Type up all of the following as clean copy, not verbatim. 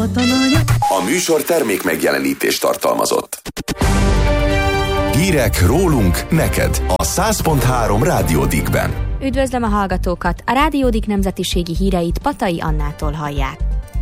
A műsor termék megjelenítést tartalmazott. Hírek rólunk neked a 100.3 Rádió Dickben. Üdvözlöm a hallgatókat! A Rádió Dick nemzetiségi híreit Patai Annától hallják.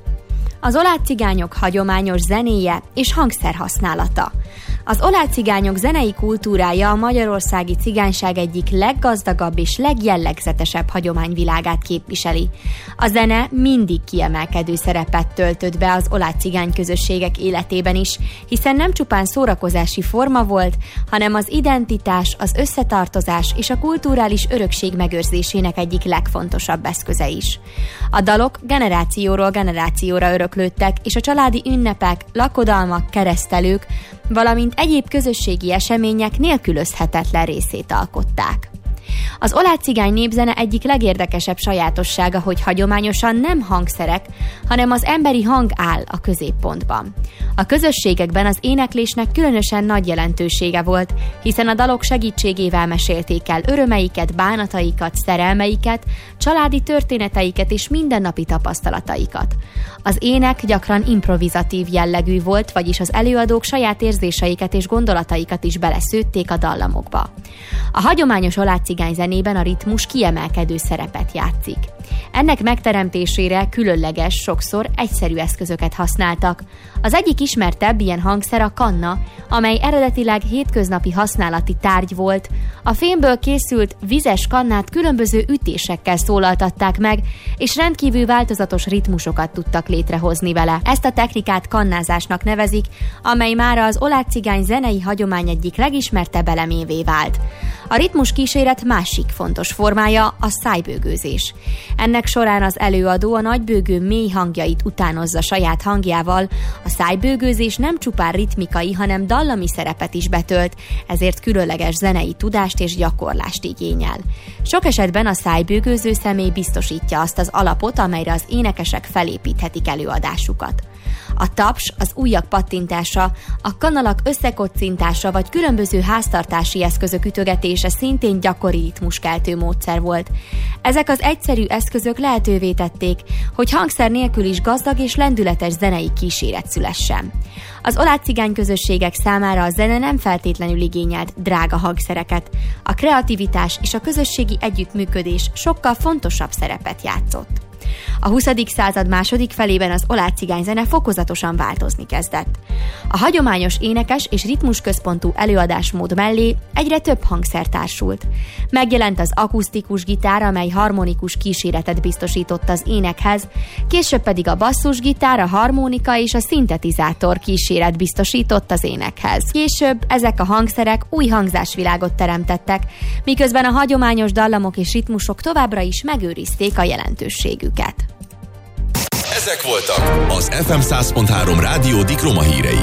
Az oláh-cigányok hagyományos zenéje és hangszerhasználata. Az oláh-cigányok zenei kultúrája a magyarországi cigányság egyik leggazdagabb és legjellegzetesebb hagyományvilágát képviseli. A zene mindig kiemelkedő szerepet töltött be az oláh-cigány közösségek életében is, hiszen nem csupán szórakozási forma volt, hanem az identitás, az összetartozás és a kulturális örökség megőrzésének egyik legfontosabb eszköze is. A dalok generációról generációra öröklődtek, és a családi ünnepek, lakodalmak, keresztelők, valamint egyéb közösségi események nélkülözhetetlen részét alkották. Az oláh-cigány népzene egyik legérdekesebb sajátossága, hogy hagyományosan nem hangszerek, hanem az emberi hang áll a középpontban. A közösségekben az éneklésnek különösen nagy jelentősége volt, hiszen a dalok segítségével mesélték el örömeiket, bánataikat, szerelmeiket, családi történeteiket és mindennapi tapasztalataikat. Az ének gyakran improvizatív jellegű volt, vagyis az előadók saját érzéseiket és gondolataikat is beleszőtték a dallamokba. A hagyományos oláh-cigány zenében a ritmus kiemelkedő szerepet játszik. Ennek megteremtésére különleges, sokszor egyszerű eszközöket használtak. Az egyik ismertebb ilyen hangszer a kanna, amely eredetileg hétköznapi használati tárgy volt. A fémből készült vizes kannát különböző ütésekkel szólaltatták meg, és rendkívül változatos ritmusokat tudtak létrehozni vele. Ezt a technikát kannázásnak nevezik, amely mára az oláh-cigány zenei hagyomány egyik legismertebb elemévé vált. A ritmus kíséret másik fontos formája a szájbőgőzés. Ennek során az előadó a nagybőgő mély hangjait utánozza saját hangjával. A szájbőgőzés nem csupán ritmikai, hanem dallami szerepet is betölt, ezért különleges zenei tudást és gyakorlást igényel. Sok esetben a szájbőgőző személy biztosítja azt az alapot, amelyre az énekesek felépíthetik előadásukat. A taps, az ujjak pattintása, a kanalak összekocintása vagy különböző háztartási eszközök ütögetése szintén gyakori ritmuskeltő módszer volt. Ezek az egyszerű eszközök lehetővé tették, hogy hangszer nélkül is gazdag és lendületes zenei kíséret szülessen. Az oláh-cigány közösségek számára a zene nem feltétlenül igényelt drága hangszereket. A kreativitás és a közösségi együttműködés sokkal fontosabb szerepet játszott. A 20. század második felében az oláh-cigány zene fokozatosan változni kezdett. A hagyományos énekes és ritmusközpontú előadásmód mellé egyre több hangszer társult. Megjelent az akusztikus gitár, amely harmonikus kíséretet biztosított az énekhez, később pedig a basszusgitár, a harmonika és a szintetizátor kíséret biztosított az énekhez. Később ezek a hangszerek új hangzásvilágot teremtettek, miközben a hagyományos dallamok és ritmusok továbbra is megőrizték a jelentőségüket. Ezek voltak az FM 100.3 Rádió Dick roma hírei.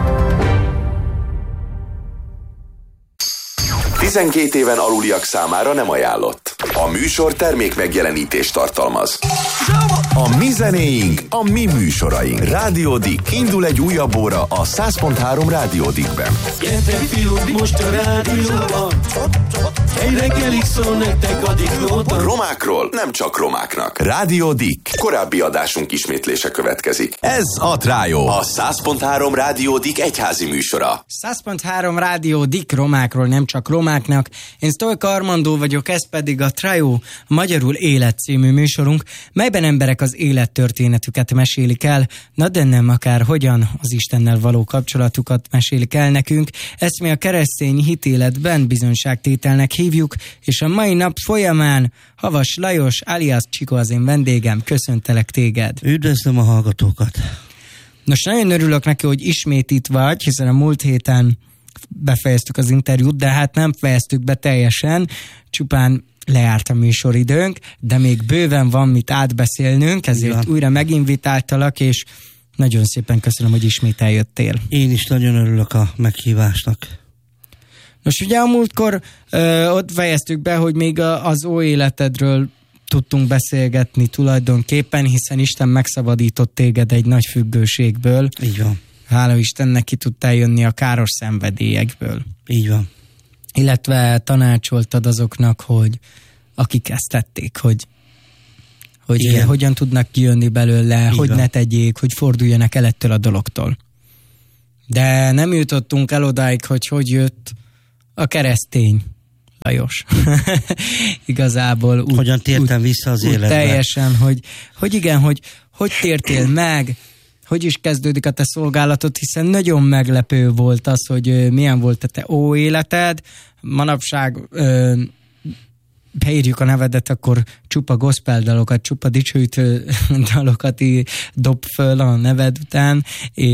12 éven aluliak számára nem ajánlott. A műsor termék megjelenítést tartalmaz. A mi zenéink, a mi műsoraink. Rádió Dick. Indul egy újabb óra a 100.3 Rádió Dickben. Gyertek fiúk, most a rádióban. Egy reggelig szól nektek a Dick. Romákról nem csak romáknak. Rádió Dick. Korábbi adásunk ismétlése következik. Ez a Trájó. A 100.3 Rádió Dick egyházi műsora. 100.3 Rádió Dick romákról nem csak romáknak. Én Sztolka Armandó vagyok, ez pedig a Trájó, magyarul Élet című műsorunk, melyben emberek az élettörténetüket mesélik el, na de nem akár hogyan, az Istennel való kapcsolatukat mesélik el nekünk. Ezt mi a keresztény hitéletben bizonyságtételnek hívjuk, és a mai nap folyamán Havas Lajos alias Csikó az én vendégem. Köszöntelek téged. Üdvözlöm a hallgatókat. Nos, nagyon örülök neki, hogy ismét itt vagy, hiszen a múlt héten befejeztük az interjút, de hát nem fejeztük be teljesen, csupán lejárt a műsoridőnk, de még bőven van mit átbeszélnünk, ezért újra meginvitáltalak, és nagyon szépen köszönöm, hogy ismét eljöttél. Én is nagyon örülök a meghívásnak. Nos, ugye a múltkor ott fejeztük be, hogy még az ó életedről tudtunk beszélgetni tulajdonképpen, hiszen Isten megszabadított téged egy nagy függőségből. Így van. Hála Istennek ki tudtál jönni a káros szenvedélyekből. Így van. Illetve tanácsoltad azoknak, hogy akik ezt tették, hogy hogyan tudnak kijönni belőle, így hogy van. Ne tegyék, hogy forduljanak el ettől a dologtól. De nem jutottunk el odáig, hogy jött a keresztény Lajos. Igazából úgy, hogyan tértem vissza az életbe. Teljesen, hogy igen, hogy tértél meg, hogy is kezdődik a te szolgálatod, hiszen nagyon meglepő volt az, hogy milyen volt a te életed. Manapság beírjuk a nevedet, akkor csupa gospel dalokat, csupa dicsőítő dalokat dob föl a neved után,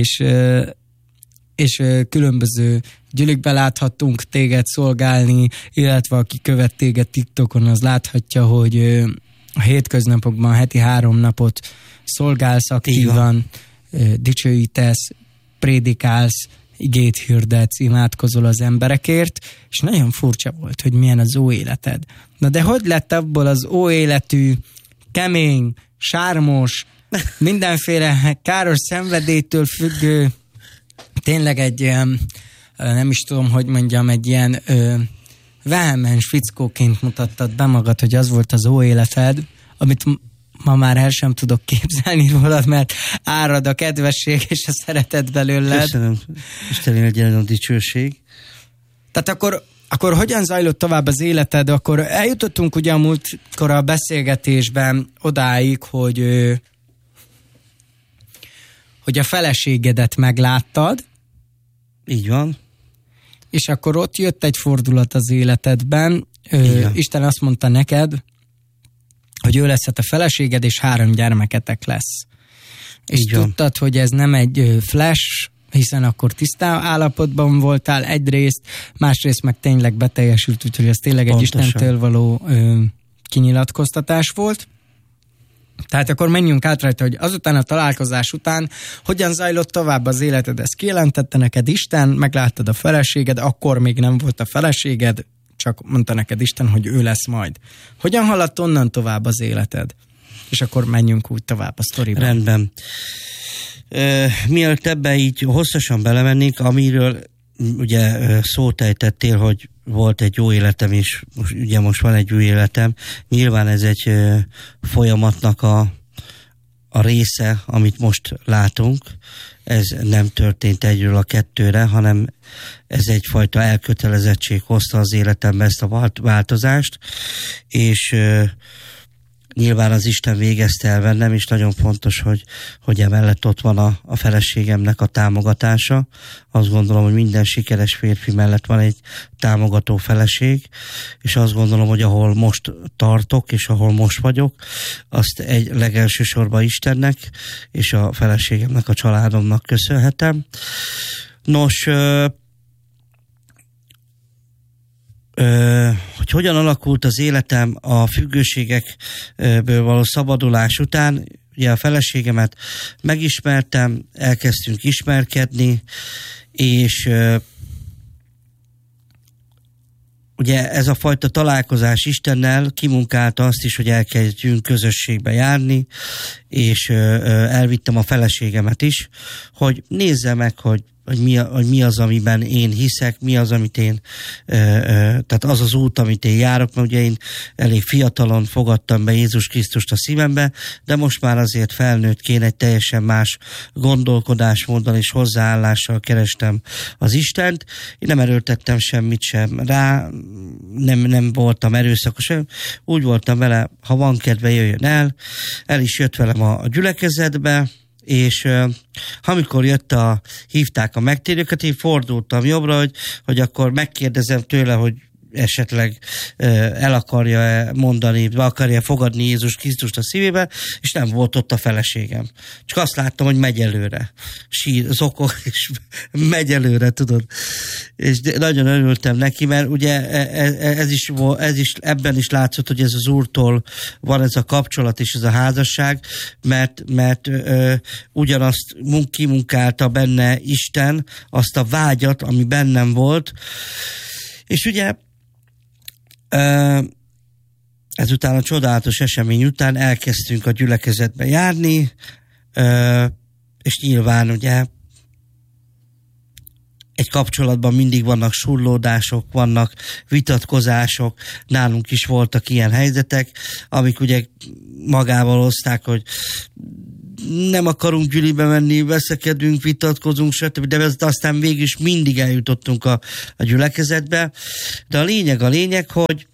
és különböző gyűlükben láthattunk téged szolgálni, illetve aki követ téged TikTokon, az láthatja, hogy a hétköznapokban heti 3 napot szolgálsz aktívan, dicsőítesz, prédikálsz, igét hirdetsz, imádkozol az emberekért, és nagyon furcsa volt, hogy milyen az életed. Na de hogy lett abból az életű, kemény, sármos, mindenféle káros szenvedélytől függő, tényleg egy ilyen, nem is tudom, hogy mondjam, egy ilyen vehemens fickóként mutattad be magad, hogy az volt az életed, amit ma már el sem tudok képzelni rólad, mert árad a kedvesség és a szeretet belőled. Köszönöm. Istenem legyen a dicsőség. Tehát akkor hogyan zajlott tovább az életed? Akkor eljutottunk ugye a múltkor a beszélgetésben odáig, hogy a feleségedet megláttad. Így van. És akkor ott jött egy fordulat az életedben. Isten azt mondta neked, hogy ő lesz a feleséged, és 3 gyermeketek lesz. És tudtad, hogy ez nem egy flash, hiszen akkor tisztán állapotban voltál egyrészt, másrészt meg tényleg beteljesült, úgyhogy ez tényleg egy Istentől való kinyilatkoztatás volt. Tehát akkor menjünk át rajta, hogy azután a találkozás után hogyan zajlott tovább az életed, ezt kijelentette neked Isten, megláttad a feleséged, akkor még nem volt a feleséged, csak mondta neked Isten, hogy ő lesz majd. Hogyan haladt onnan tovább az életed? És akkor menjünk úgy tovább a sztoriban. Rendben. Mielőtt ebben így hosszasan belemennénk, amiről ugye szót ejtettél, hogy volt egy jó életem, és ugye most van egy új életem. Nyilván ez egy folyamatnak a része, amit most látunk. Ez nem történt egyről a kettőre, hanem ez egyfajta elkötelezettség hozta az életembe ezt a változást, és nyilván az Isten végezte el bennem, és nagyon fontos, hogy emellett ott van a feleségemnek a támogatása. Azt gondolom, hogy minden sikeres férfi mellett van egy támogató feleség, és azt gondolom, hogy ahol most tartok, és ahol most vagyok, azt egy legelső sorban Istennek, és a feleségemnek, a családomnak köszönhetem. Nos, hogy hogyan alakult az életem a függőségekből való szabadulás után. Ugye a feleségemet megismertem, elkezdtünk ismerkedni, és ugye ez a fajta találkozás Istennel kimunkálta azt is, hogy elkezdjünk közösségbe járni, és elvittem a feleségemet is, hogy nézze meg, hogy mi az, amiben én hiszek, mi az, amit én, tehát az az út, amit én járok, mert ugye én elég fiatalon fogadtam be Jézus Krisztust a szívembe, de most már azért felnőttként egy teljesen más gondolkodásmóddal és hozzáállással kerestem az Istent. Én nem erőltettem semmit sem rá, nem voltam erőszakos, úgy voltam vele, ha van kedve, jöjjön el is jött velem a gyülekezetbe, és amikor hívták a megtérőket, én fordultam jobbra, hogy akkor megkérdezem tőle, hogy esetleg el akarja mondani, be akarja fogadni Jézus Krisztust a szívébe, és nem volt ott a feleségem. Csak azt láttam, hogy megy előre. Zokog, és megy előre, tudod. És nagyon örültem neki, mert ugye ez is ebben is látszott, hogy ez az Úrtól van ez a kapcsolat és ez a házasság, mert ugyanazt kimunkálta benne Isten, azt a vágyat, ami bennem volt, és ugye ezután a csodálatos esemény után elkezdtünk a gyülekezetbe járni, és nyilván ugye egy kapcsolatban mindig vannak surlódások, vannak vitatkozások, nálunk is voltak ilyen helyzetek, amik ugye magával hozták, hogy nem akarunk gyűlibe menni, veszekedünk, vitatkozunk, stb. De aztán végül is mindig eljutottunk a gyülekezetbe. De a lényeg, hogy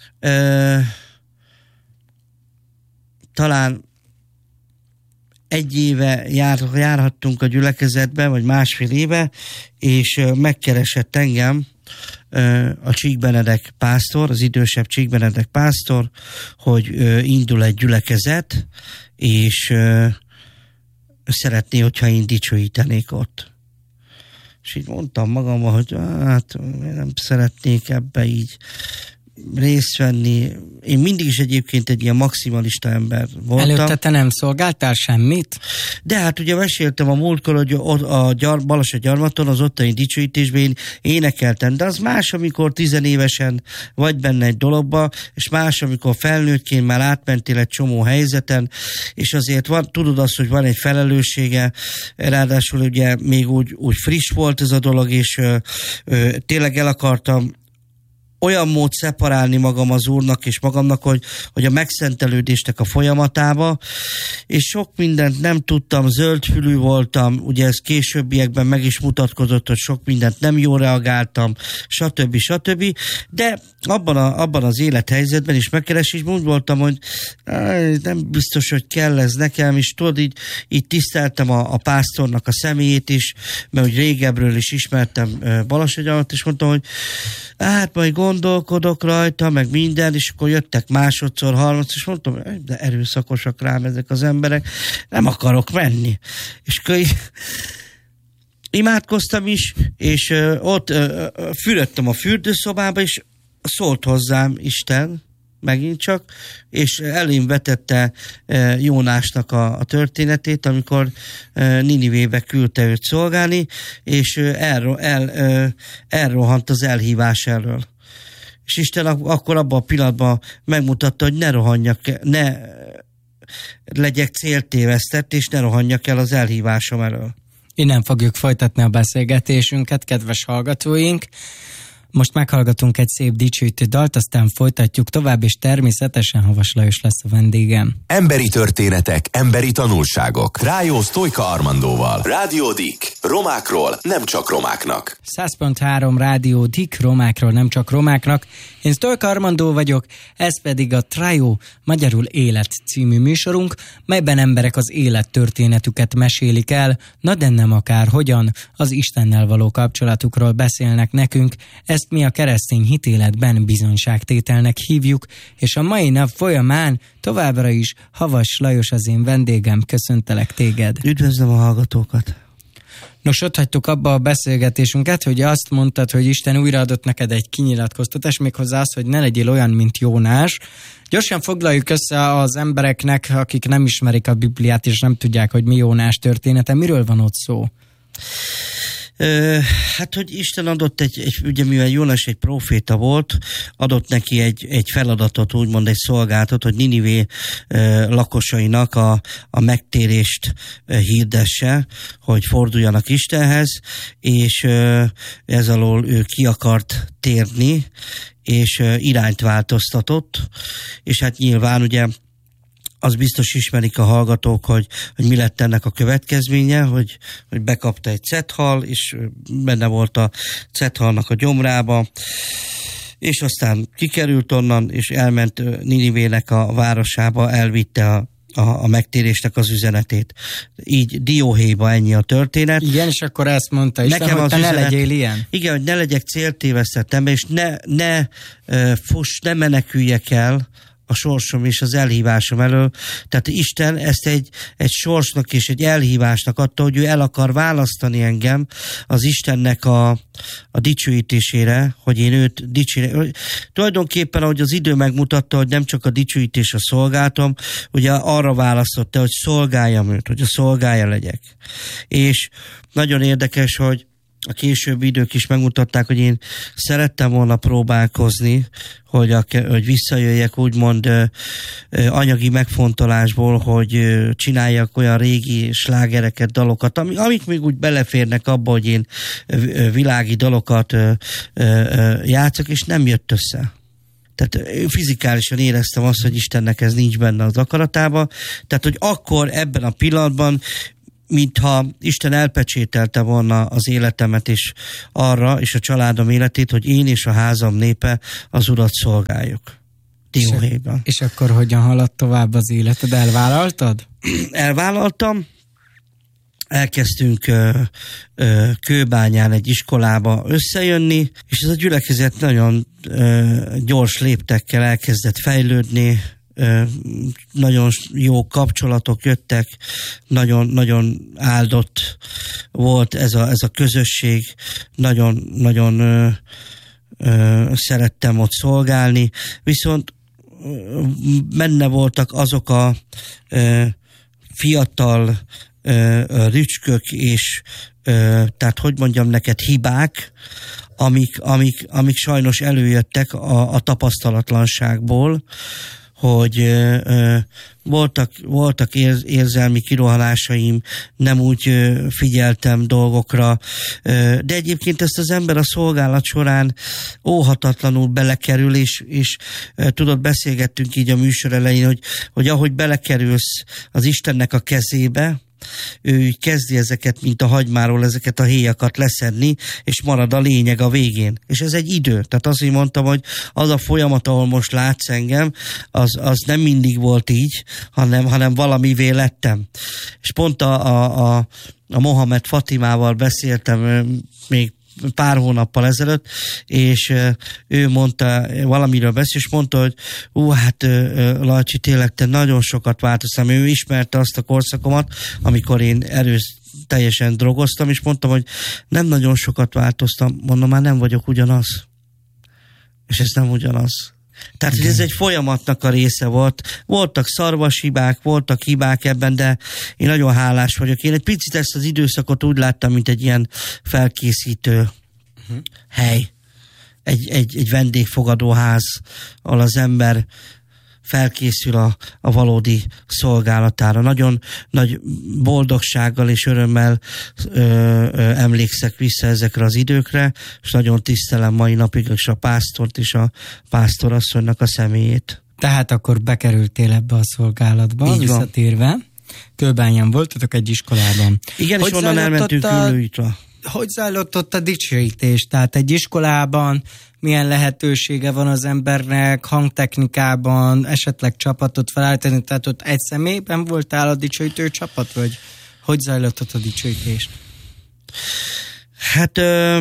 talán egy éve járhattunk a gyülekezetbe, vagy másfél éve, és megkeresett engem a Csík Benedek pásztor, az idősebb Csík Benedek pásztor, hogy indul egy gyülekezet, és szeretné, hogyha én dicsőítenék ott. És így mondtam magamban, hogy hát nem szeretnék ebbe így részt venni. Én mindig is egyébként egy ilyen maximalista ember voltam. Előtte te nem szolgáltál semmit? De hát ugye meséltem a múltkor, hogy a Balassagyarmaton, az ottani dicsőítésben én énekeltem, de az más, amikor 10 évesen vagy benne egy dologba, és más, amikor felnőttként már átmentél egy csomó helyzeten, és azért tudod azt, hogy van egy felelőssége, ráadásul ugye még úgy friss volt ez a dolog, és tényleg el akartam olyan mód szeparálni magam az Úrnak és magamnak, hogy a megszentelődésnek a folyamatába, és sok mindent nem tudtam, zöldfülű voltam, ugye ez későbbiekben meg is mutatkozott, hogy sok mindent nem jól reagáltam, stb. De abban az élethelyzetben is megkeresésben úgy voltam, hogy nem biztos, hogy kell ez nekem, és tudod, így tiszteltem a pásztornak a személyét is, mert úgy régebről is ismertem Balassagyarmatot, és mondtam, hogy hát majd gondolkodok rajta, meg minden, és akkor jöttek másodszor, harmadszor, és mondtam, de erőszakosak rám ezek az emberek, nem akarok menni. És imádkoztam is, és ott fürödtem a fürdőszobába, és szólt hozzám Isten, megint csak, és elém vetette Jónásnak a történetét, amikor Ninivébe küldte őt szolgálni, és elrohant az elhívás elől. És Isten akkor abban a pillanatban megmutatta, hogy ne rohanjak, ne legyek céltévesztett, és ne rohanjak el az elhívásom elől. Innen fogjuk folytatni a beszélgetésünket, kedves hallgatóink. Most meghallgatunk egy szép dicsőítő dalt, aztán folytatjuk tovább, és természetesen Havas Lajos lesz a vendégem. Emberi történetek, emberi tanulságok. Trájó Sztojka Armandóval. Rádió Dick. Romákról, nem csak romáknak. 100.3 Rádió Dick, romákról, nem csak romáknak. Én Sztojka Armandó vagyok, ez pedig a Trájó, magyarul Élet című műsorunk, melyben emberek az élettörténetüket mesélik el, na de nem akár hogyan, az Istennel való kapcsolatukról beszélnek nekünk. Ezt mi a keresztény hitéletben bizonyságtételnek hívjuk, és a mai nap folyamán továbbra is Havas Lajos az én vendégem, köszöntelek téged. Üdvözlöm a hallgatókat. Nos, ott hagytuk abba a beszélgetésünket, hogy azt mondtad, hogy Isten újraadott neked egy kinyilatkoztatást, méghozzá az, hogy ne legyél olyan, mint Jónás. Gyorsan foglaljuk össze az embereknek, akik nem ismerik a Bibliát, és nem tudják, hogy mi Jónás története. Miről van ott szó? Hát, hogy Isten adott ugye mivel Jónás egy próféta volt, adott neki egy feladatot, úgymond egy szolgálatot, hogy Ninivé lakosainak a megtérést hirdesse, hogy forduljanak Istenhez, és ez alól ő ki akart térni, és irányt változtatott, és hát nyilván ugye az biztos ismerik a hallgatók, hogy mi lett ennek a következménye, hogy bekapta egy cethal, és benne volt a cethalnak a gyomrába, és aztán kikerült onnan, és elment Ninivének a városába, elvitte a megtérésnek az üzenetét. Így dióhéjba ennyi a történet. Igen, és akkor ezt mondta Isten, nekem hogy te ne legyél ilyen. Igen, hogy ne legyek céltévesztett ember, és ne meneküljek el a sorsom és az elhívásom elől. Tehát Isten ezt egy sorsnak és egy elhívásnak adta, hogy ő el akar választani engem az Istennek a dicsőítésére, hogy én őt dicsérem. Tulajdonképpen, ahogy az idő megmutatta, hogy nem csak a dicsőítés a szolgálatom, ugye arra választotta, hogy szolgáljam őt, hogy a szolgája legyek. És nagyon érdekes, hogy a későbbi idők is megmutatták, hogy én szerettem volna próbálkozni, hogy visszajöjjek úgymond anyagi megfontolásból, hogy csináljak olyan régi slágereket, dalokat, amik még úgy beleférnek abba, hogy én világi dalokat játszok, és nem jött össze. Tehát fizikálisan éreztem azt, hogy Istennek ez nincs benne az akaratában. Tehát, hogy akkor ebben a pillanatban, mintha Isten elpecsételte volna az életemet is arra, és a családom életét, hogy én és a házam népe az Urat szolgáljuk. Dióhéjban. És akkor hogyan haladt tovább az életed? Elvállaltad? Elvállaltam. Elkezdtünk Kőbányán egy iskolába összejönni, és ez a gyülekezet nagyon gyors léptekkel elkezdett fejlődni, nagyon jó kapcsolatok jöttek, nagyon áldott volt ez a közösség, nagyon szerettem ott szolgálni, viszont benne voltak azok a fiatal rücskök és tehát hogy mondjam neked, hibák, amik sajnos előjöttek a tapasztalatlanságból, hogy voltak érzelmi kirohanásaim, nem úgy figyeltem dolgokra, de egyébként ezt az ember a szolgálat során óhatatlanul belekerül, és tudod, beszélgettünk így a műsor elején, hogy ahogy belekerülsz az Istennek a kezébe, ő kezdi ezeket, mint a hagymáról, ezeket a héjakat leszedni, és marad a lényeg a végén. És ez egy idő. Tehát azért mondtam, hogy az a folyamat, ahol most látsz engem, az nem mindig volt így, hanem valamivé lettem. És pont a Mohamed Fatimával beszéltem még pár hónappal ezelőtt, és ő mondta, valamiről beszél, és mondta, hogy Lajcsi, tényleg te nagyon sokat változtam. Ő ismerte azt a korszakomat, amikor én teljesen drogoztam, és mondtam, hogy nem nagyon sokat változtam, mondom, már nem vagyok ugyanaz. És ez nem ugyanaz. Tehát, hogy ez egy folyamatnak a része volt. Voltak szarvashibák, voltak hibák ebben, de én nagyon hálás vagyok. Én egy picit ezt az időszakot úgy láttam, mint egy ilyen felkészítő hely. Egy vendégfogadóház, ahol az ember felkészül a valódi szolgálatára. Nagyon nagy boldogsággal és örömmel emlékszek vissza ezekre az időkre, és nagyon tisztelem mai napig is a pásztort és a pásztorasszonynak a személyét. Tehát akkor bekerültél ebbe a szolgálatba, így visszatérve. Kőbányán voltatok egy iskolában. Igen, és onnan elmentünk Ülőújra. Hogy zajlott ott a dicsőítés? Tehát egy iskolában milyen lehetősége van az embernek hangtechnikában, esetleg csapatot felállítani? Tehát ott egy személyben voltál a dicsőítő csapat, vagy hogy zajlott ott a dicsőítés? Hát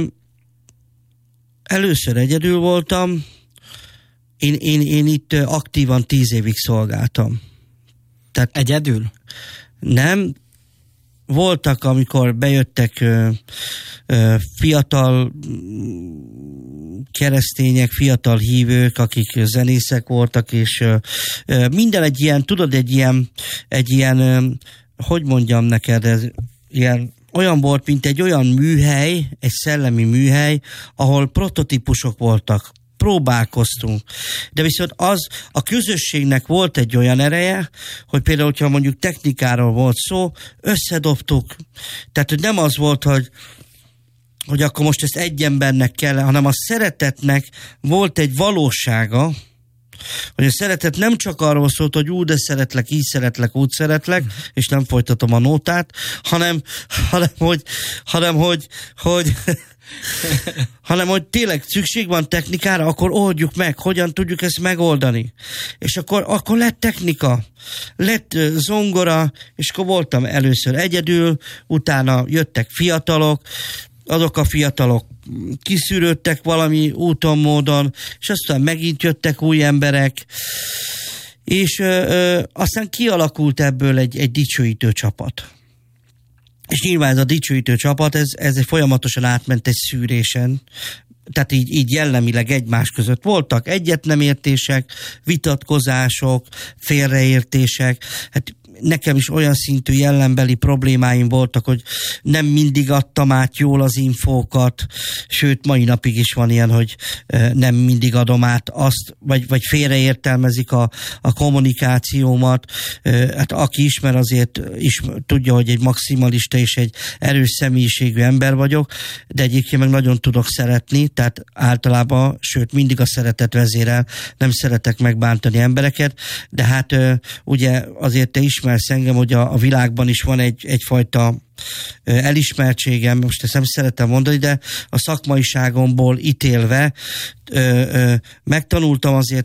először egyedül voltam. Én itt aktívan 10 évig szolgáltam. Tehát egyedül? Nem. Voltak, amikor bejöttek fiatal keresztények, fiatal hívők, akik zenészek voltak, és minden egy ilyen, tudod, egy ilyen, hogy mondjam neked, ez ilyen, olyan volt, mint egy olyan műhely, egy szellemi műhely, ahol prototípusok voltak. Próbálkoztunk. De viszont a közösségnek volt egy olyan ereje, hogy például, hogyha mondjuk technikáról volt szó, összedobtuk. Tehát, hogy nem az volt, hogy akkor most ezt egy embernek kell, hanem a szeretetnek volt egy valósága, hogy a szeretet nem csak arról szólt, hogy de szeretlek, így szeretlek, úgy szeretlek, és nem folytatom a nótát, hanem hogy tényleg szükség van technikára, akkor oldjuk meg, hogyan tudjuk ezt megoldani. És akkor lett technika, lett zongora, és akkor voltam először egyedül, utána jöttek fiatalok, azok a fiatalok kiszűrődtek valami úton, módon, és aztán megint jöttek új emberek, és aztán kialakult ebből egy dicsőítő csapat. És nyilván ez a dicsőítő csapat, ez folyamatosan átment egy szűrésen, tehát így jellemileg egymás között voltak egyetnemértések, vitatkozások, félreértések. Hát nekem is olyan szintű jellembeli problémáim voltak, hogy nem mindig adtam át jól az infókat, sőt, mai napig is van ilyen, hogy nem mindig adom át azt, vagy félreértelmezik a kommunikációmat. Hát aki ismer, azért is tudja, hogy egy maximalista és egy erős személyiségű ember vagyok, de egyébként meg nagyon tudok szeretni, tehát általában, sőt, mindig a szeretet vezérel, nem szeretek megbántani embereket, de hát ugye azért te ismersz engem, hogy a világban is van egyfajta elismertségem, most ezt nem szeretem mondani, de a szakmaiságomból ítélve megtanultam azért